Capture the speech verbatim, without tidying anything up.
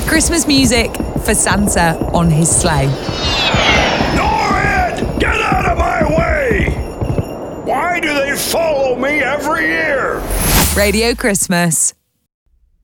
Christmas music for Santa on his sleigh. Norrid, get out of my way! Why do they follow me every year? Radio Christmas.